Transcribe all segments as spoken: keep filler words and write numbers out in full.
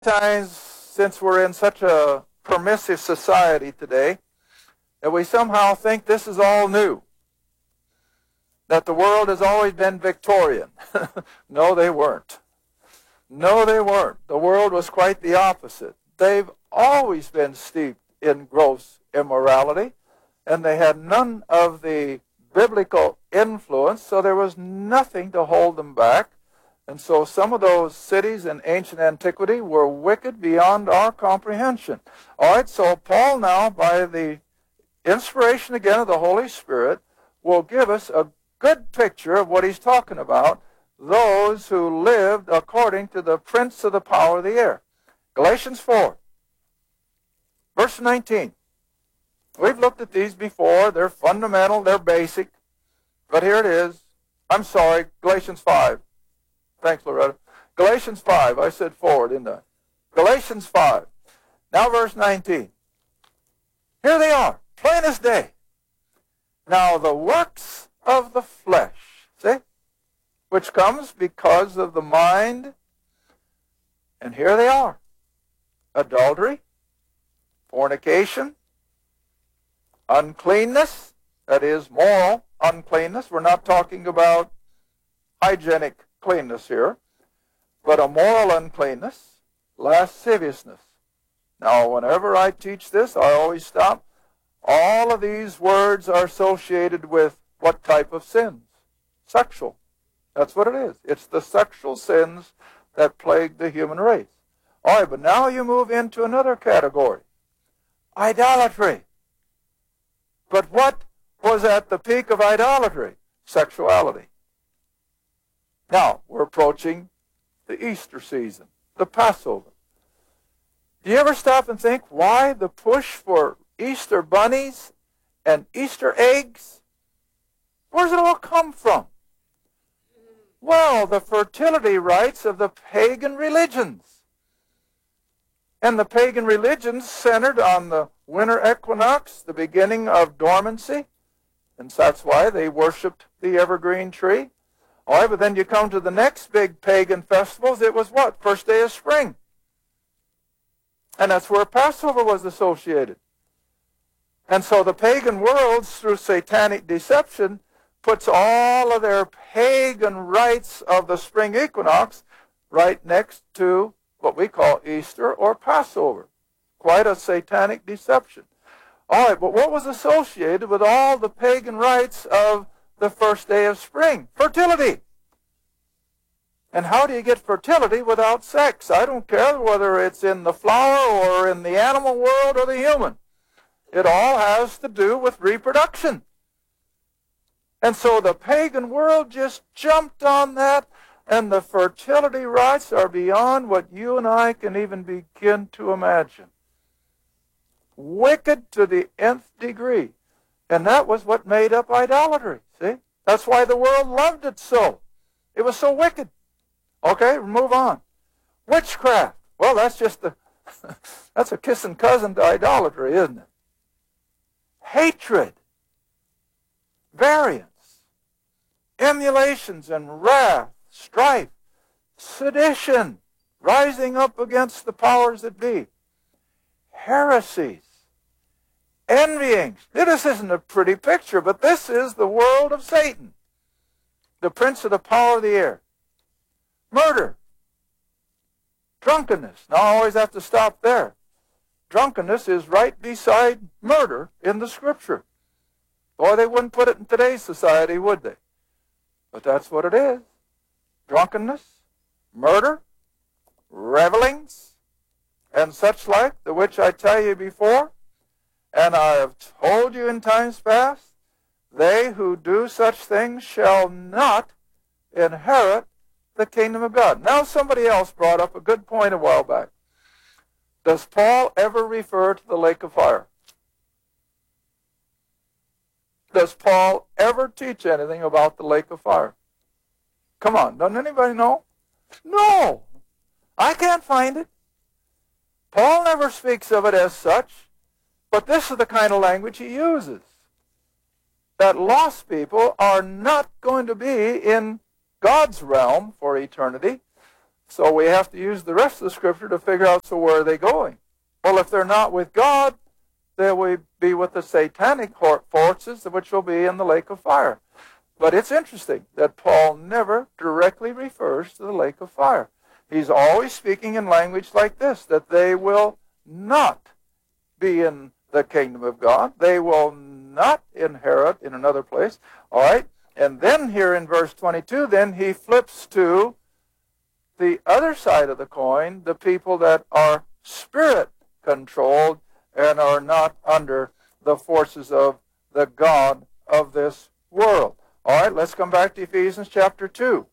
Times, since we're in such a permissive society today, that we somehow think this is all new, that the world has always been Victorian. No, they weren't. No, they weren't. The world was quite the opposite. They've always been steeped in gross immorality, and they had none of the biblical influence, so there was nothing to hold them back. And so some of those cities in ancient antiquity were wicked beyond our comprehension. All right, so Paul now, by the inspiration again of the Holy Spirit, will give us a good picture of what he's talking about, those who lived according to the prince of the power of the air. Galatians four, verse nineteen. We've looked at these before. They're fundamental. They're basic. But here it is. I'm sorry, Galatians five. Thanks, Loretta. Galatians five. I said four, didn't I? Galatians five. Now verse nineteen. Here they are, plain as day. Now the works of the flesh, see, which comes because of the mind, and here they are. Adultery, fornication, uncleanness, that is moral uncleanness. We're not talking about hygienic cleanness here, but a moral uncleanness, lasciviousness. Now, whenever I teach this, I always stop. All of these words are associated with what type of sins? Sexual. That's what it is. It's the sexual sins that plague the human race. All right, but now you move into another category. Idolatry. But what was at the peak of idolatry? Sexuality. Now, we're approaching the Easter season, the Passover. Do you ever stop and think, why the push for Easter bunnies and Easter eggs? Where does it all come from? Well, the fertility rites of the pagan religions. And the pagan religions centered on the winter equinox, the beginning of dormancy, and that's why they worshipped the evergreen tree. All right, but then you come to the next big pagan festivals. It was what? First day of spring. And that's where Passover was associated. And so the pagan worlds, through satanic deception, puts all of their pagan rites of the spring equinox right next to what we call Easter or Passover. Quite a satanic deception. All right, but what was associated with all the pagan rites of the first day of spring? Fertility. And how do you get fertility without sex? I don't care whether it's in the flower or in the animal world or the human. It all has to do with reproduction. And so the pagan world just jumped on that, and the fertility rites are beyond what you and I can even begin to imagine. Wicked to the nth degree. And that was what made up idolatry, see? That's why the world loved it so. It was so wicked. Okay, move on. Witchcraft. Well, that's just the, that's a kissing cousin to idolatry, isn't it? Hatred. Variance. Emulations and wrath. Strife. Sedition. Rising up against the powers that be. Heresies. Envyings. This isn't a pretty picture, but this is the world of Satan, the prince of the power of the air. Murder. Drunkenness. Now, I always have to stop there. Drunkenness is right beside murder in the Scripture. Boy, they wouldn't put it in today's society, would they? But that's what it is. Drunkenness, murder, revelings, and such like, the which I tell you before, and I have told you in times past, they who do such things shall not inherit the kingdom of God. Now somebody else brought up a good point a while back. Does Paul ever refer to the lake of fire? Does Paul ever teach anything about the lake of fire? Come on, doesn't anybody know? No, I can't find it. Paul never speaks of it as such, but this is the kind of language he uses. That lost people are not going to be in God's realm for eternity. So we have to use the rest of the Scripture to figure out, so where are they going? Well, if they're not with God, they will be with the satanic forces, which will be in the lake of fire. But it's interesting that Paul never directly refers to the lake of fire. He's always speaking in language like this, that they will not be in the kingdom of God. They will not inherit in another place. All right? And then here in verse twenty-two, then he flips to the other side of the coin, the people that are spirit-controlled and are not under the forces of the god of this world. All right, let's come back to Ephesians chapter two.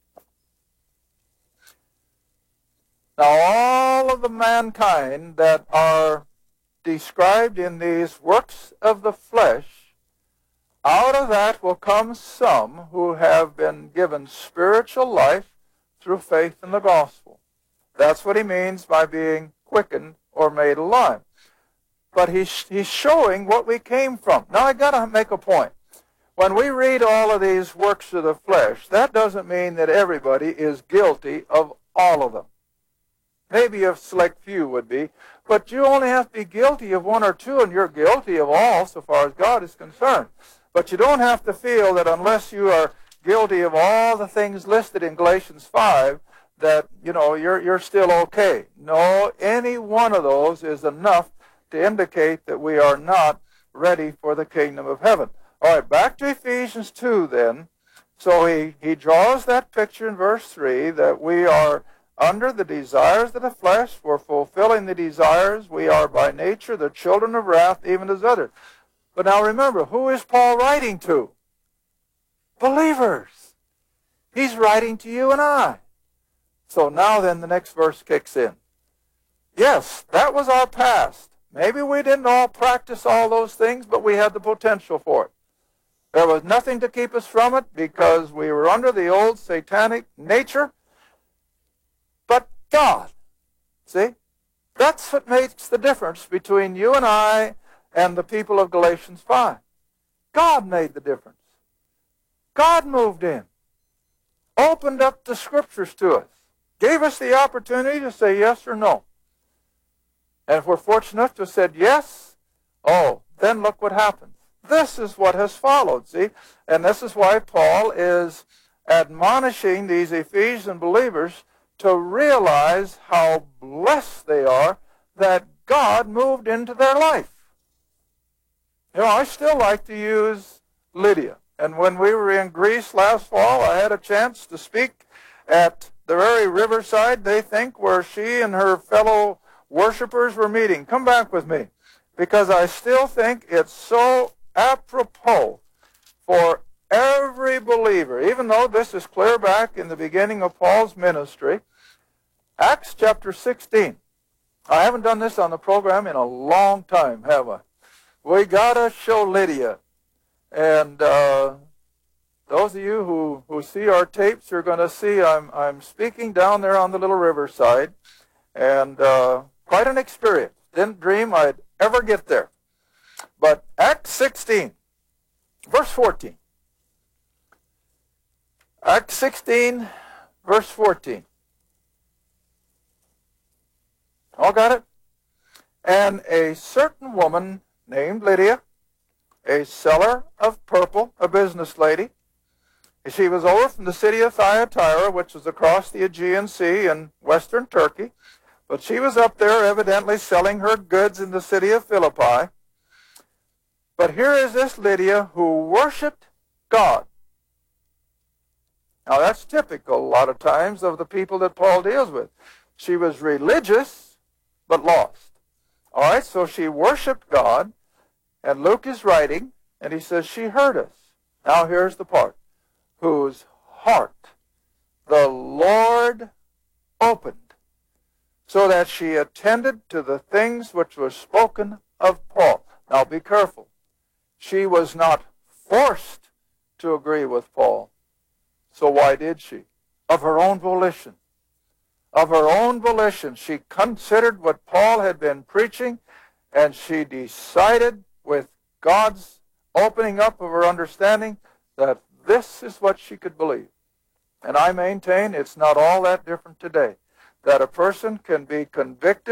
Now, all of the mankind that are described in these works of the flesh, out of that will come some who have been given spiritual life through faith in the gospel. That's what he means by being quickened or made alive. But he's, he's showing what we came from. Now, I got to make a point. When we read all of these works of the flesh, that doesn't mean that everybody is guilty of all of them. Maybe a select few would be, but you only have to be guilty of one or two, and you're guilty of all so far as God is concerned. But you don't have to feel that unless you are guilty of all the things listed in Galatians five, that, you know, you're, you're still okay. No, any one of those is enough to indicate that we are not ready for the kingdom of heaven. All right, back to Ephesians two then. So he, he draws that picture in verse three that we are under the desires of the flesh. We're fulfilling the desires. We are by nature the children of wrath, even as others. But now remember, who is Paul writing to? Believers. He's writing to you and I. So now then the next verse kicks in. Yes, that was our past. Maybe we didn't all practice all those things, but we had the potential for it. There was nothing to keep us from it because we were under the old satanic nature. But God, see, that's what makes the difference between you and I and the people of Galatians five. God made the difference. God moved in, opened up the Scriptures to us, gave us the opportunity to say yes or no. And if we're fortunate enough to have said yes, oh, then look what happens. This is what has followed, see? And this is why Paul is admonishing these Ephesian believers to realize how blessed they are that God moved into their life. You know, I still like to use Lydia. And when we were in Greece last fall, I had a chance to speak at the very riverside, they think, where she and her fellow worshipers were meeting. Come back with me, because I still think it's so apropos for every believer, even though this is clear back in the beginning of Paul's ministry. Acts chapter sixteen. I haven't done this on the program in a long time, have I? We got to show Lydia. And uh, those of you who, who see our tapes are going to see I'm, I'm speaking down there on the little riverside. And uh, quite an experience. Didn't dream I'd ever get there. But Acts sixteen, verse fourteen. Acts sixteen, verse fourteen. All got it? And a certain woman named Lydia, a seller of purple, a business lady. She was over from the city of Thyatira, which was across the Aegean Sea in western Turkey. But she was up there evidently selling her goods in the city of Philippi. But here is this Lydia who worshiped God. Now that's typical a lot of times of the people that Paul deals with. She was religious, but lost. All right, so she worshiped God, and Luke is writing, and he says she heard us. Now here's the part. Whose heart the Lord opened, so that she attended to the things which were spoken of Paul. Now be careful. She was not forced to agree with Paul. So why did she? Of her own volition. Of her own volition, she considered what Paul had been preaching, and she decided with God's opening up of her understanding that this is what she could believe. And I maintain it's not all that different today, that a person can be convicted